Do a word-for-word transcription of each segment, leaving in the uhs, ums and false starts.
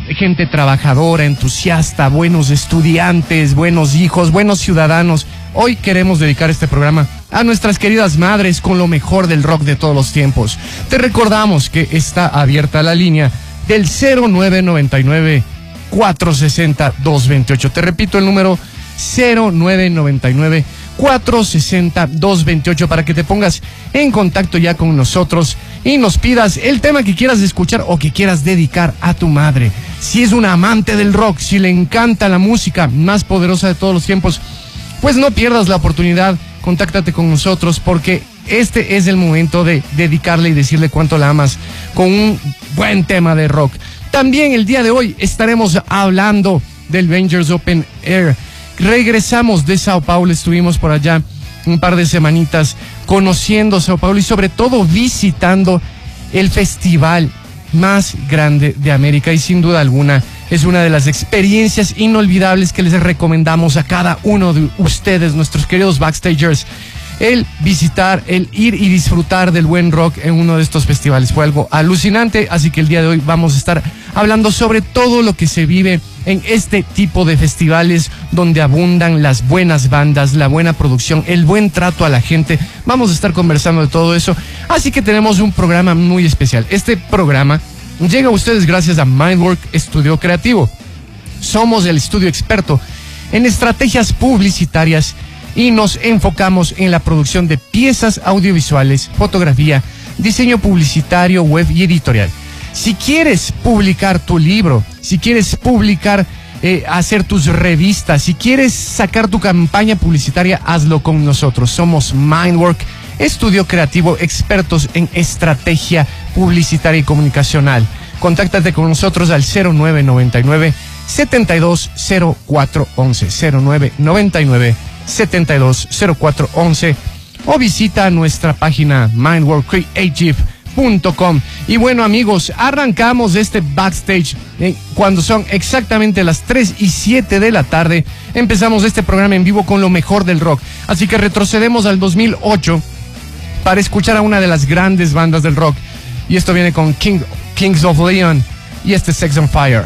gente trabajadora, entusiasta, buenos estudiantes, buenos hijos, buenos ciudadanos. Hoy queremos dedicar este programa a nuestras queridas madres con lo mejor del rock de todos los tiempos. Te recordamos que está abierta la línea del cero nueve noventa y nueve, cuatro sesenta, dos veintiocho. Te repito el número cero nueve noventa y nueve, cuatro sesenta, dos veintiocho para que te pongas en contacto ya con nosotros y nos pidas el tema que quieras escuchar o que quieras dedicar a tu madre. Si es una amante del rock, si le encanta la música más poderosa de todos los tiempos, pues no pierdas la oportunidad, contáctate con nosotros porque este es el momento de dedicarle y decirle cuánto la amas con un buen tema de rock. También el día de hoy estaremos hablando del Rangers Open Air. Regresamos de Sao Paulo, estuvimos por allá un par de semanitas conociendo Sao Paulo y sobre todo visitando el festival más grande de América y sin duda alguna es una de las experiencias inolvidables que les recomendamos a cada uno de ustedes, nuestros queridos backstagers, el visitar, el ir y disfrutar del buen rock en uno de estos festivales. Fue algo alucinante, así que el día de hoy vamos a estar hablando sobre todo lo que se vive en este tipo de festivales donde abundan las buenas bandas, la buena producción, el buen trato a la gente. Vamos a estar conversando de todo eso, así que tenemos un programa muy especial. Este programa llega a ustedes gracias a Mindwork Estudio Creativo. Somos el estudio experto en estrategias publicitarias y nos enfocamos en la producción de piezas audiovisuales, fotografía, diseño publicitario, web y editorial. Si quieres publicar tu libro, si quieres publicar, eh, hacer tus revistas, si quieres sacar tu campaña publicitaria, hazlo con nosotros. Somos Mindwork, estudio creativo, expertos en estrategia publicitaria y comunicacional. Contáctate con nosotros al cero nueve noventa y nueve, setenta y dos cero cuatro once, cero nueve noventa y nueve, setenta y dos cero cuatro once o visita nuestra página mindwork creative punto com. Y bueno, amigos, arrancamos este backstage eh, cuando son exactamente las tres y siete de la tarde. Empezamos este programa en vivo con lo mejor del rock, así que retrocedemos al dos mil ocho para escuchar a una de las grandes bandas del rock, y esto viene con King, Kings of Leon y este Sex on Fire.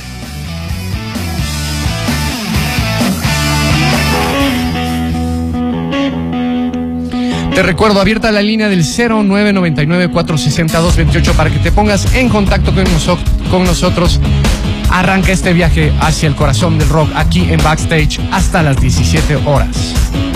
Te recuerdo, abierta la línea del cero nueve noventa y nueve, cuatro sesenta, dos veintiocho para que te pongas en contacto con, noso- con nosotros. Arranca este viaje hacia el corazón del rock aquí en Backstage hasta las diecisiete horas.